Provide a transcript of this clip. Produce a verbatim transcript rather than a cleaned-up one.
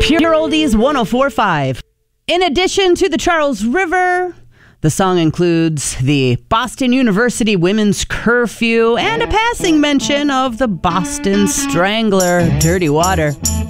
Pure Oldies one oh four point five. In addition to the Charles River, the song includes the Boston University Women's Curfew and a passing mention of the Boston Strangler, Dirty Water.